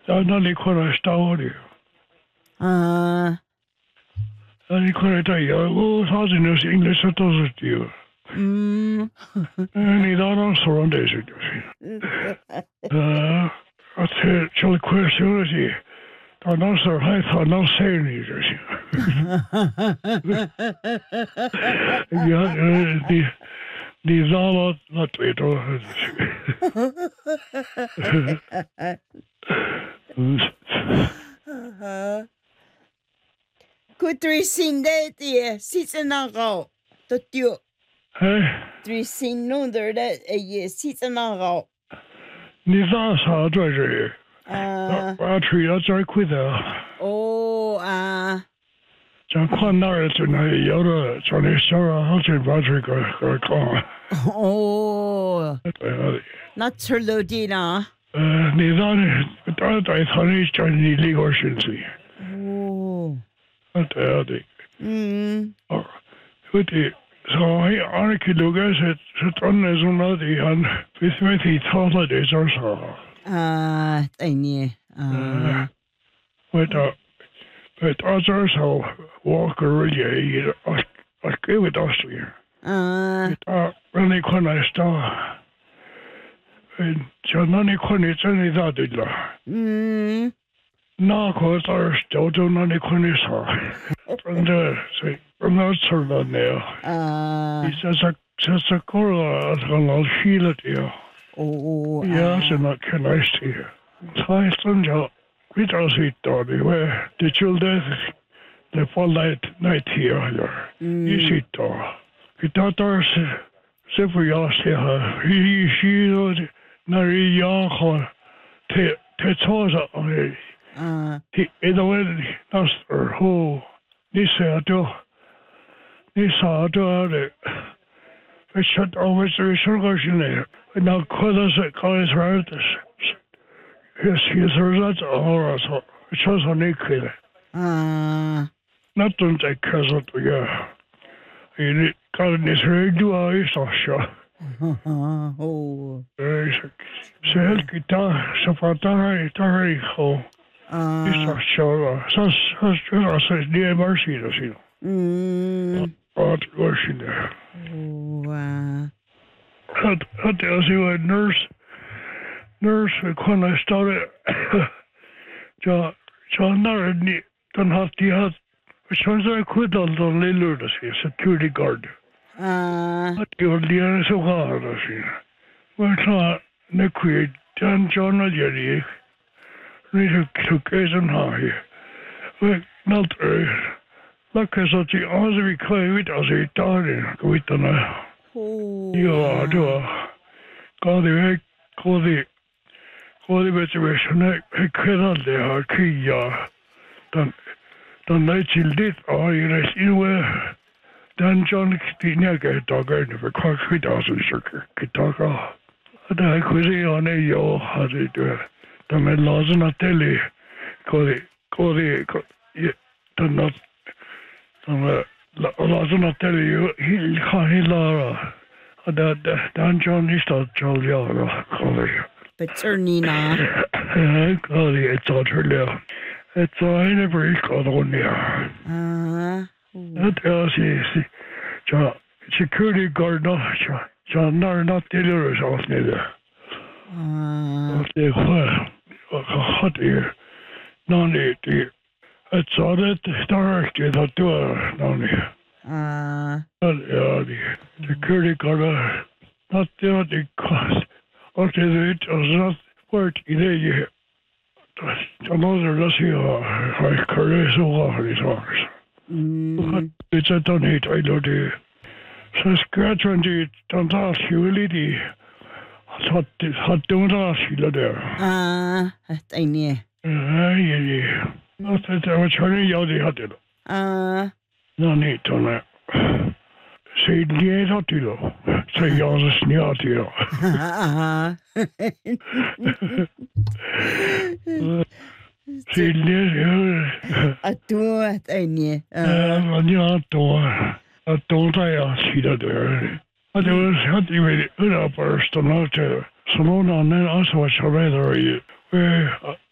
那你看来打我的， 啊， 那你看来打呀，我啥子都是应该是都是的。 嗯， 你当然说上这些就是，而且就快休了些，到那时候还他能谁你这些，呀，你让我那对着，嗯， 佢對線的啲是真那個，都丟哎， 對線弄的也是真那個， 你咋啥在这？ 啊， 我吹要再快的。 哦啊， 像看那儿就那有的像那小啊，好像把这个讲， 哦， 对啊， 那吃了啲啦， 你咋呢？当然在他那叫你离个身子， 哦， 对啊对， 嗯， 哦，我的。所以俺去路个是真那种那地方，为什么提操作这种啥？ 啊，对呢，啊， 为到这时候，我个人也给我到水， 啊， 让你看来到，就那你看你真的咋的了？ 嗯， 那个就那你看你啥？真的是不能吃了那样。 啊， 你这个了，这个老稀了的呀。 哦， 也是那看来是，他真叫比较是多的，喂，的就在放那天啊呀，也是多，比较多是不要些哈，一许多的那里养好，太吵上的，一到那时候你啥都的。吃到我这小个是那，那可能是刚才说的是，其实那正好了操，车上你去了，那正在开始对呀，因为刚才那时候就要一上学， 哦， 是给他是把当以后，一上学了，上主要是连门去就行了，这个是的。 哇， 他就是个 nurse 看来到的，叫那儿你等他底下，现在看到那路的是 security guard，他有脸说话的是，我说那可以讲那这里，你就给上他去，我那那开始就按照可以为到是打的，为到那。有啊，对吧？搞的为这边现在还看到的还可以呀，但那经历啊，因为但讲的那个大概你们看去到是个给大个，但还可以啊，那有还是对，但那老是那这里搞的也，但那老是那这里有看很老了。但讲你到照料了，可以。 不吃你呢？ 可以做出了，做那不是搞到你啊？那条是叫 security guard 呢，叫那儿那第六上那个。这块我好的，那里的，做的当然给他多那里。Ja, de kunde kolla att det var det kast. Och det ut och så vart i det ju. Så någon där så har kurre så har det så. Det är då inte I då det. Så ska jag det tanta självligt. Så att de där skulle där. Det ni. Ja. Och det var ju jag det hade då. No niin, tuonne. Se ei liedä tilo. Se ei ole se snea tilo. Se ei liedä. Tuot ei niin. Ja tuota ja siitä työllä. Det var att jag vill undra på ståndet. Så någon annan ansvarsarbetare